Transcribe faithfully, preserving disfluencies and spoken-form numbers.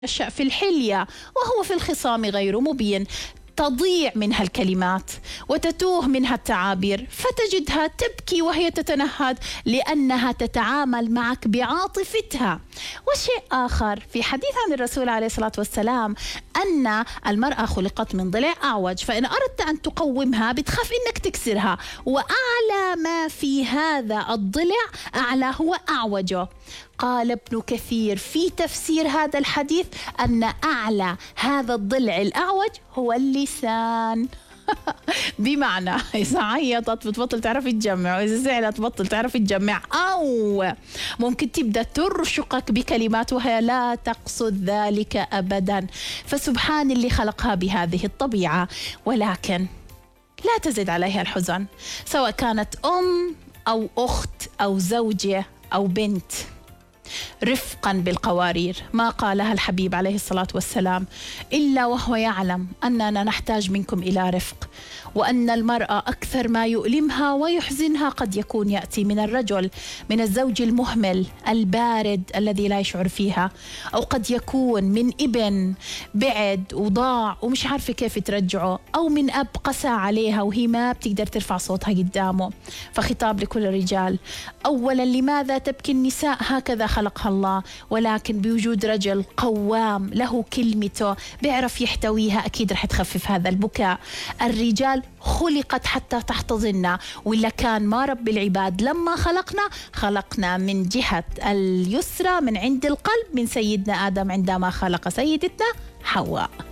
ينشأ في الحلية وهو في الخصام غير مبين. تضيع منها الكلمات وتتوه منها التعابير، فتجدها تبكي وهي تتنهد لأنها تتعامل معك بعاطفتها. وشيء آخر في حديث عن الرسول عليه الصلاة والسلام أن المرأة خلقت من ضلع أعوج، فإن أردت أن تقومها بتخاف إنك تكسرها، وأعلى ما في هذا الضلع أعلى هو أعوجه. قال ابن كثير في تفسير هذا الحديث أن أعلى هذا الضلع الأعوج هو اللسان. بمعنى إذا عيطت بتبطل تعرف تجمع، وإذا زعلت بتبطل تعرف تجمع، أو ممكن تبدأ ترشقك بكلمات وهي لا تقصد ذلك أبدا. فسبحان اللي خلقها بهذه الطبيعة، ولكن لا تزد عليها الحزن، سواء كانت أم أو أخت أو زوجة أو بنت. رفقا بالقوارير، ما قالها الحبيب عليه الصلاة والسلام إلا وهو يعلم أننا نحتاج منكم إلى رفق، وأن المرأة أكثر ما يؤلمها ويحزنها قد يكون يأتي من الرجل، من الزوج المهمل البارد الذي لا يشعر فيها، أو قد يكون من ابن بعد وضاع ومش عارفة كيف ترجعه، أو من أب قسى عليها وهي ما بتقدر ترفع صوتها قدامه. فخطاب لكل الرجال، أولا لماذا تبكي النساء؟ هكذا خلقها الله، ولكن بوجود رجل قوام له كلمته بيعرف يحتويها أكيد رح تخفف هذا البكاء. الرجال خلقت حتى تحتضننا، ولا كان ما رب العباد لما خلقنا خلقنا من جهة اليسرى من عند القلب من سيدنا آدم عندما خلق سيدتنا حواء.